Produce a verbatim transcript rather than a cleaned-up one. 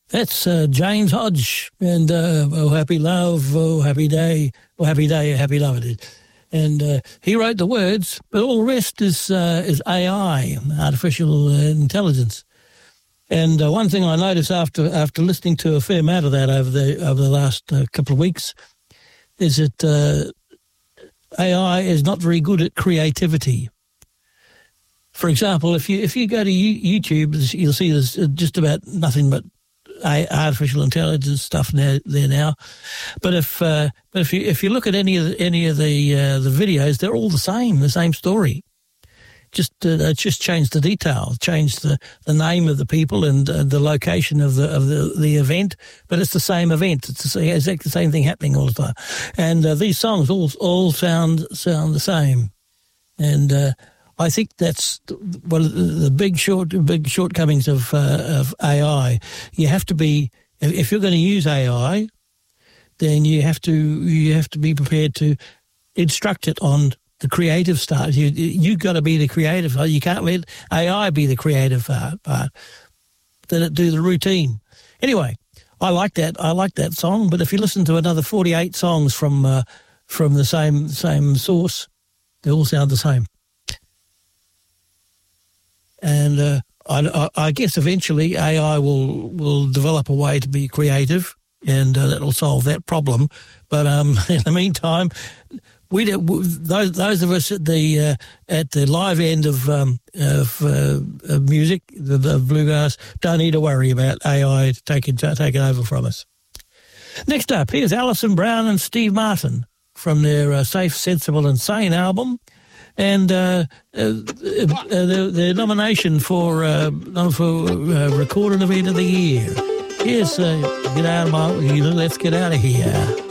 That's uh, James Hodge and uh, Oh Happy Love, Oh Happy Day, Oh Happy Day, Happy Love it is. And uh, he wrote the words, but all the rest is uh, is A I, artificial uh, intelligence. And uh, one thing I noticed after after listening to a fair amount of that over the over the last uh, couple of weeks is that uh, A I is not very good at creativity. For example, if you if you go to YouTube, you'll see there's just about nothing but artificial intelligence stuff there, there now. But if uh, but if you if you look at any of the, any of the uh, the videos, they're all the same, the same story. Just uh, just change the detail, change the, the name of the people and uh, the location of the of the, the event, but it's the same event. It's the, exactly the same thing happening all the time. And uh, these songs all all sound sound the same. And uh, I think that's one of the big short big shortcomings of uh, of A I. You have to be, if you're going to use A I, then you have to you have to be prepared to instruct it on the creative start. You you got to be the creative. You can't let A I be the creative part. part. Let it do the routine. Anyway, I like that. I like that song. But if you listen to another forty-eight songs from uh, from the same same source, they all sound the same. And uh, I, I guess eventually A I will will develop a way to be creative, and uh, that will solve that problem. But um, in the meantime, we those those of us at the uh, at the live end of um, of, uh, of music, the, the bluegrass, don't need to worry about A I taking taking over from us. Next up, here's Alison Brown and Steve Martin from their uh, Safe, Sensible and Sane album. And uh, uh, uh, their, their nomination for uh, for uh, Recording Event of the Year. Yes, uh, get out of my, let's get out of here.